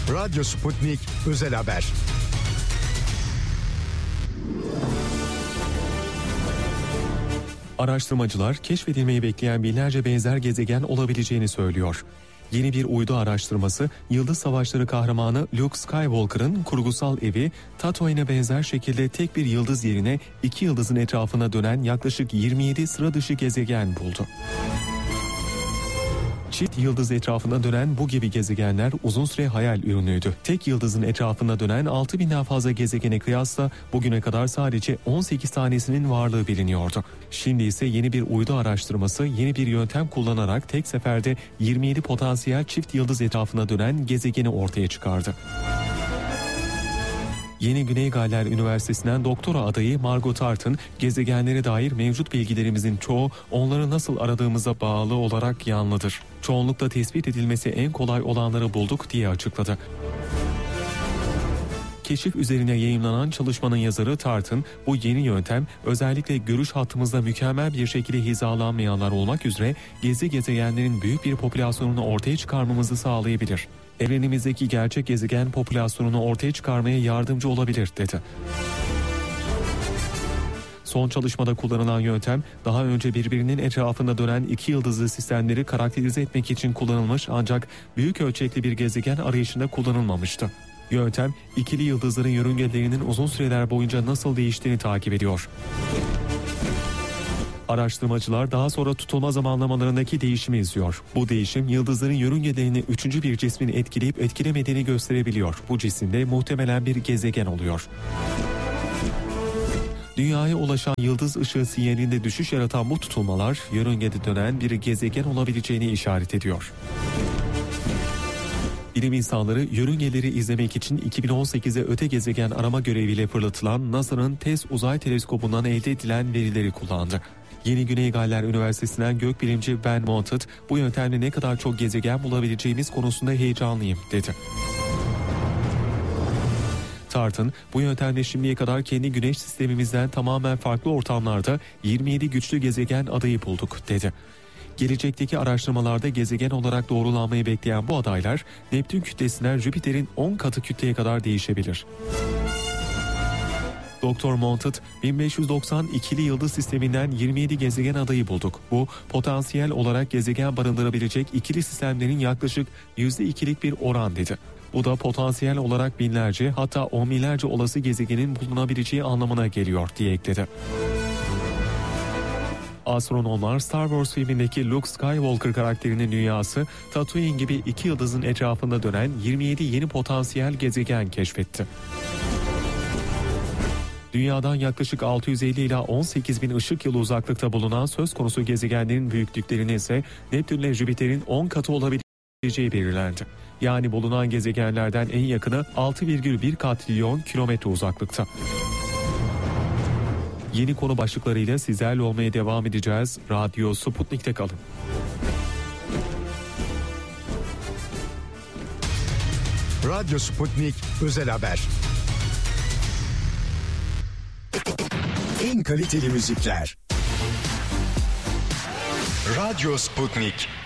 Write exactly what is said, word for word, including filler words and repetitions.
Radyo Sputnik Özel Haber. Araştırmacılar keşfedilmeyi bekleyen binlerce benzer gezegen olabileceğini söylüyor. Yeni bir uydu araştırması, Yıldız Savaşları kahramanı Luke Skywalker'ın kurgusal evi Tatooine'e benzer şekilde tek bir yıldız yerine iki yıldızın etrafına dönen yaklaşık yirmi yedi sıra dışı gezegen buldu. Çift yıldız etrafında dönen bu gibi gezegenler uzun süre hayal ürünüydü. Tek yıldızın etrafında dönen altı binden fazla gezegene kıyasla bugüne kadar sadece on sekiz tanesinin varlığı biliniyordu. Şimdi ise yeni bir uydu araştırması yeni bir yöntem kullanarak tek seferde yirmi yedi potansiyel çift yıldız etrafında dönen gezegeni ortaya çıkardı. Yeni Güney Galler Üniversitesi'nden doktora adayı Margot Tart'ın gezegenlere dair mevcut bilgilerimizin çoğu onları nasıl aradığımıza bağlı olarak yanlıdır. Çoğunlukla tespit edilmesi en kolay olanları bulduk diye açıkladı. Keşif üzerine yayımlanan çalışmanın yazarı Tart'ın bu yeni yöntem özellikle görüş hattımızda mükemmel bir şekilde hizalanmayanlar olmak üzere gezi gezegenlerin büyük bir popülasyonunu ortaya çıkarmamızı sağlayabilir. Evrenimizdeki gerçek gezegen popülasyonunu ortaya çıkarmaya yardımcı olabilir dedi. Son çalışmada kullanılan yöntem daha önce birbirinin etrafında dönen iki yıldızlı sistemleri karakterize etmek için kullanılmış ancak büyük ölçekli bir gezegen arayışında kullanılmamıştı. Yöntem ikili yıldızların yörüngelerinin uzun süreler boyunca nasıl değiştiğini takip ediyor. Araştırmacılar daha sonra tutulma zamanlamalarındaki değişimi izliyor. Bu değişim yıldızların yörüngelerini üçüncü bir cismin etkileyip etkilemediğini gösterebiliyor. Bu cisim de muhtemelen bir gezegen oluyor. Dünyaya ulaşan yıldız ışığı sinyalinde düşüş yaratan bu tutulmalar yörüngede dönen bir gezegen olabileceğini işaret ediyor. Bilim insanları yörüngeleri izlemek için iki bin on sekize öte gezegen arama göreviyle fırlatılan NASA'nın TESS uzay teleskobundan elde edilen verileri kullandı. Yeni Güney Galler Üniversitesi'nden gökbilimci Ben Monted, bu yöntemle ne kadar çok gezegen bulabileceğimiz konusunda heyecanlıyım dedi. Tart'ın bu yöntemle şimdiye kadar kendi güneş sistemimizden tamamen farklı ortamlarda yirmi yedi güçlü gezegen adayı bulduk dedi. Gelecekteki araştırmalarda gezegen olarak doğrulanmayı bekleyen bu adaylar Neptün kütlesinden Jüpiter'in on katı kütleye kadar değişebilir. Doktor Monted, bin beş yüz doksan ikili yıldız sisteminden yirmi yedi gezegen adayı bulduk. Bu potansiyel olarak gezegen barındırabilecek ikili sistemlerin yaklaşık yüzde ikilik bir oran dedi. Bu da potansiyel olarak binlerce hatta on binlerce olası gezegenin bulunabileceği anlamına geliyor diye ekledi. Astronomlar Star Wars filmindeki Luke Skywalker karakterinin dünyası Tatooine gibi iki yıldızın etrafında dönen yirmi yedi yeni potansiyel gezegen keşfetti. Dünyadan yaklaşık altı yüz elli ila on sekiz bin ışık yılı uzaklıkta bulunan söz konusu gezegenlerin büyüklüklerini ise Neptün ile Jüpiter'in on katı olabileceği belirlendi. Yani bulunan gezegenlerden en yakını altı virgül bir katrilyon kilometre uzaklıkta. Yeni konu başlıklarıyla sizlerle olmaya devam edeceğiz. Radyo Sputnik'te kalın. Radyo Sputnik Özel Haber. En kaliteli müzikler. Radyo Sputnik.